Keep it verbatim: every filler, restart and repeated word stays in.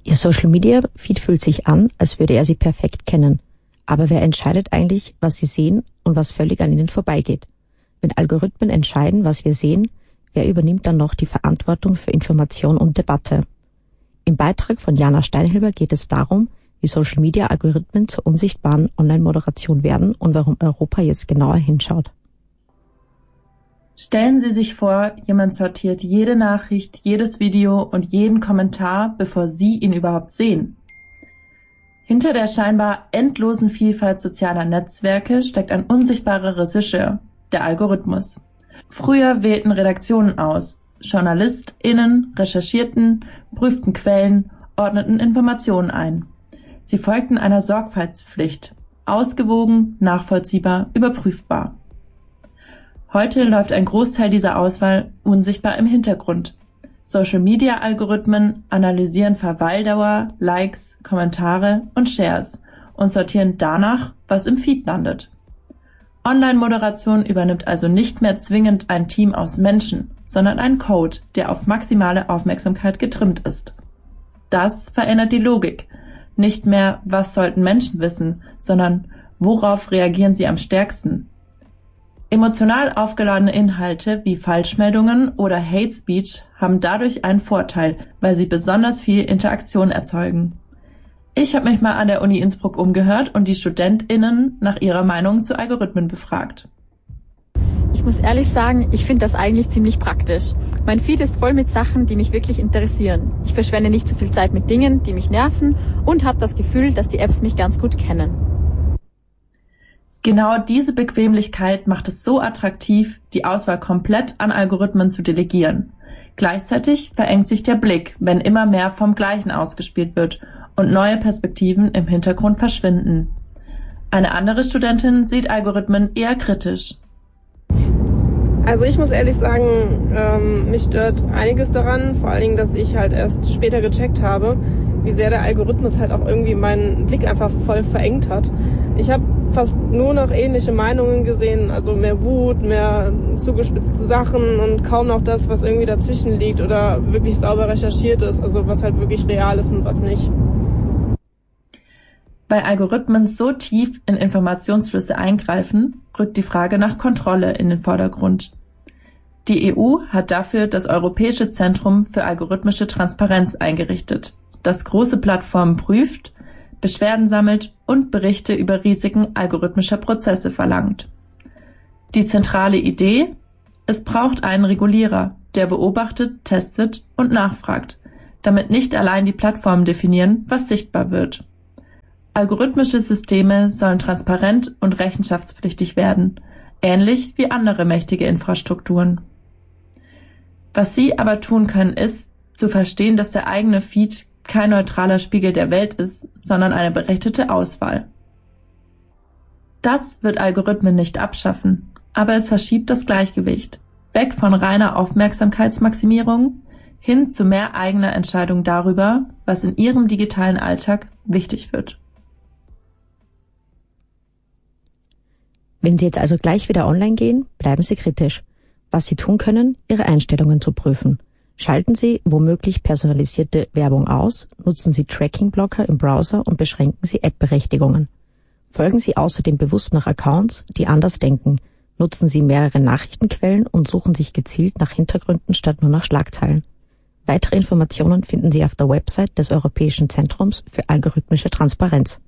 Ihr Social-Media-Feed fühlt sich an, als würde er Sie perfekt kennen. Aber wer entscheidet eigentlich, was Sie sehen und was völlig an Ihnen vorbeigeht? Wenn Algorithmen entscheiden, was wir sehen, wer übernimmt dann noch die Verantwortung für Information und Debatte? Im Beitrag von Jana Steinhilber geht es darum, wie Social-Media-Algorithmen zur unsichtbaren Online-Moderation werden und warum Europa jetzt genauer hinschaut. Stellen Sie sich vor, jemand sortiert jede Nachricht, jedes Video und jeden Kommentar, bevor Sie ihn überhaupt sehen. Hinter der scheinbar endlosen Vielfalt sozialer Netzwerke steckt ein unsichtbarer Regisseur, der Algorithmus. Früher wählten Redaktionen aus, JournalistInnen recherchierten, prüften Quellen, ordneten Informationen ein. Sie folgten einer Sorgfaltspflicht, ausgewogen, nachvollziehbar, überprüfbar. Heute läuft ein Großteil dieser Auswahl unsichtbar im Hintergrund. Social-Media-Algorithmen analysieren Verweildauer, Likes, Kommentare und Shares und sortieren danach, was im Feed landet. Online-Moderation übernimmt also nicht mehr zwingend ein Team aus Menschen, sondern einen Code, der auf maximale Aufmerksamkeit getrimmt ist. Das verändert die Logik. Nicht mehr, was sollten Menschen wissen, sondern worauf reagieren sie am stärksten. Emotional aufgeladene Inhalte wie Falschmeldungen oder Hate Speech haben dadurch einen Vorteil, weil sie besonders viel Interaktion erzeugen. Ich habe mich mal an der Uni Innsbruck umgehört und die StudentInnen nach ihrer Meinung zu Algorithmen befragt. Ich muss ehrlich sagen, ich finde das eigentlich ziemlich praktisch. Mein Feed ist voll mit Sachen, die mich wirklich interessieren. Ich verschwende nicht zu viel Zeit mit Dingen, die mich nerven und habe das Gefühl, dass die Apps mich ganz gut kennen. Genau diese Bequemlichkeit macht es so attraktiv, die Auswahl komplett an Algorithmen zu delegieren. Gleichzeitig verengt sich der Blick, wenn immer mehr vom Gleichen ausgespielt wird und neue Perspektiven im Hintergrund verschwinden. Eine andere Studentin sieht Algorithmen eher kritisch. Also ich muss ehrlich sagen, ähm, mich stört einiges daran, vor allen Dingen, dass ich halt erst später gecheckt habe, wie sehr der Algorithmus halt auch irgendwie meinen Blick einfach voll verengt hat. Ich habe fast nur noch ähnliche Meinungen gesehen, also mehr Wut, mehr zugespitzte Sachen und kaum noch das, was irgendwie dazwischen liegt oder wirklich sauber recherchiert ist, also was halt wirklich real ist und was nicht. Weil Algorithmen so tief in Informationsflüsse eingreifen, rückt die Frage nach Kontrolle in den Vordergrund. Die E U hat dafür das Europäische Zentrum für algorithmische Transparenz eingerichtet, das große Plattformen prüft, Beschwerden sammelt und Berichte über Risiken algorithmischer Prozesse verlangt. Die zentrale Idee: Es braucht einen Regulierer, der beobachtet, testet und nachfragt, damit nicht allein die Plattformen definieren, was sichtbar wird. Algorithmische Systeme sollen transparent und rechenschaftspflichtig werden, ähnlich wie andere mächtige Infrastrukturen. Was Sie aber tun können, ist, zu verstehen, dass der eigene Feed kein neutraler Spiegel der Welt ist, sondern eine berechtigte Auswahl. Das wird Algorithmen nicht abschaffen, aber es verschiebt das Gleichgewicht, weg von reiner Aufmerksamkeitsmaximierung hin zu mehr eigener Entscheidung darüber, was in Ihrem digitalen Alltag wichtig wird. Wenn Sie jetzt also gleich wieder online gehen, bleiben Sie kritisch. Was Sie tun können, Ihre Einstellungen zu prüfen. Schalten Sie womöglich personalisierte Werbung aus, nutzen Sie Tracking-Blocker im Browser und beschränken Sie App-Berechtigungen. Folgen Sie außerdem bewusst nach Accounts, die anders denken. Nutzen Sie mehrere Nachrichtenquellen und suchen sich gezielt nach Hintergründen statt nur nach Schlagzeilen. Weitere Informationen finden Sie auf der Website des Europäischen Zentrums für algorithmische Transparenz.